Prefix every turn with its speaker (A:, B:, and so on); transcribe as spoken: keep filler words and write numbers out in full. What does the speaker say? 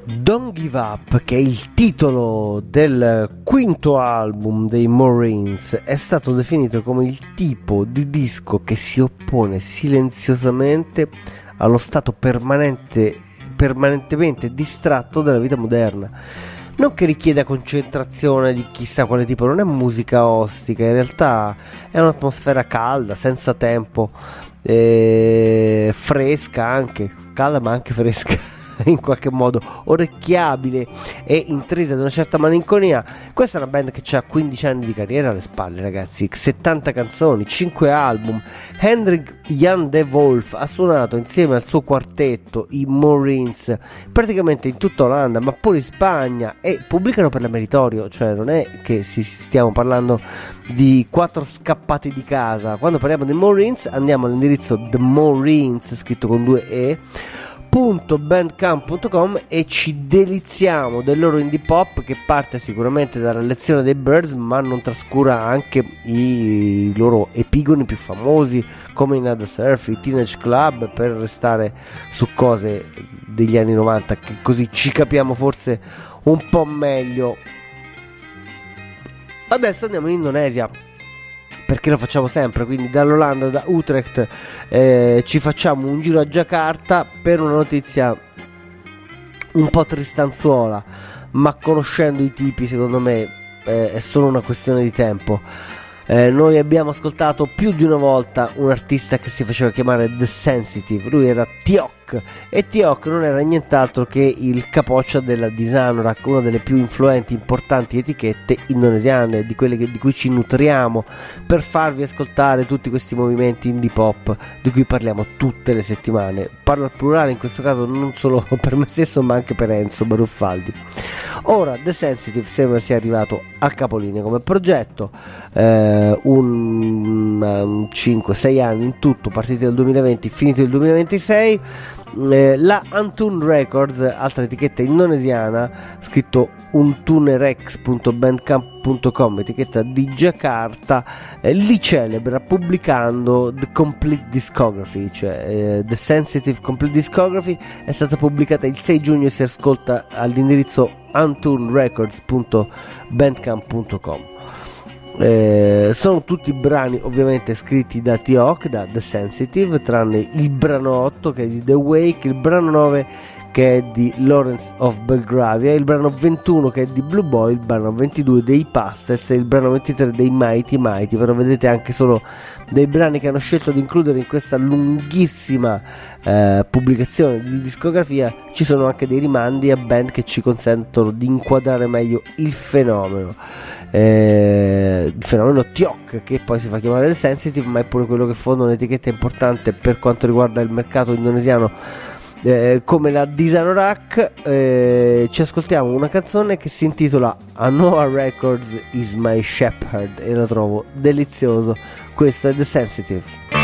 A: Don't Give Up, che è il titolo del quinto album dei Marines, è stato definito come il tipo di disco che si oppone silenziosamente allo stato permanente, permanentemente distratto della vita moderna. Non che richieda concentrazione di chissà quale tipo, non è musica ostica, in realtà è un'atmosfera calda, senza tempo, eh, fresca anche, calda ma anche fresca. In qualche modo orecchiabile e intrisa di una certa malinconia. Questa è una band che ha quindici anni di carriera alle spalle, ragazzi, settanta canzoni, cinque album. Hendrik Jan de Wolf ha suonato insieme al suo quartetto, i Marines, praticamente in tutta Olanda, ma pure in Spagna, e pubblicano per la Meritorio, cioè non è che si stiamo parlando di quattro scappati di casa. Quando parliamo dei Marines andiamo all'indirizzo The Marines, scritto con due E, .bandcamp punto com, e ci deliziamo del loro indie pop che parte sicuramente dalla lezione dei Birds, ma non trascura anche i loro epigoni più famosi come i Nada Surf, i Teenage Club, per restare su cose degli anni novanta, che così ci capiamo forse un po' meglio. Adesso andiamo in Indonesia, perché lo facciamo sempre, quindi dall'Olanda, da Utrecht, eh, ci facciamo un giro a Giacarta per una notizia un po' tristanzuola, ma conoscendo i tipi secondo me eh, è solo una questione di tempo. Eh, noi abbiamo ascoltato più di una volta un artista che si faceva chiamare The Sensitive, lui era Tiok, e Tiok non era nient'altro che il capoccia della Dizanorak, una delle più influenti, importanti etichette indonesiane, di quelle che, di cui ci nutriamo per farvi ascoltare tutti questi movimenti indie pop di cui parliamo tutte le settimane. Parlo al plurale in questo caso, non solo per me stesso ma anche per Enzo Baruffaldi. Ora The Sensitive sembra sia arrivato al capolinea come progetto, eh, un, un cinque sei anni in tutto, partiti nel duemilaventi, finiti nel duemilaventisei. Eh, la Antun Records, altra etichetta indonesiana, scritto untunerex punto bandcamp punto com, etichetta di Giacarta, eh, li celebra pubblicando The Complete Discography, cioè eh, The Sensitive Complete Discography è stata pubblicata il sei giugno e si ascolta all'indirizzo untunrecords punto bandcamp punto com. Eh, sono tutti brani ovviamente scritti da Tiok, da The Sensitive, tranne il brano otto che è di The Wake, il brano nove che è di Lawrence of Belgravia, il brano ventuno che è di Blue Boy, il brano ventidue dei Pastels e il brano ventitré dei Mighty Mighty. Però vedete anche solo dei brani che hanno scelto di includere in questa lunghissima eh, pubblicazione di discografia. Ci sono anche dei rimandi a band che ci consentono di inquadrare meglio il fenomeno. Eh, il fenomeno Tiok, che poi si fa chiamare The Sensitive, ma è pure quello che fonda un'etichetta importante per quanto riguarda il mercato indonesiano, eh, come la Dizanorak. Eh, ci ascoltiamo una canzone che si intitola Anoa Records is my shepherd e lo trovo delizioso. Questo è The Sensitive.